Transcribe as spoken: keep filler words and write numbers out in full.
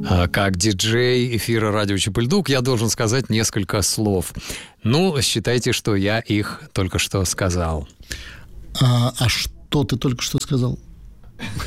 Как диджей эфира «Радио Чапыльдук» я должен сказать несколько слов. Ну, считайте, что я их только что сказал. А, а что ты только что сказал?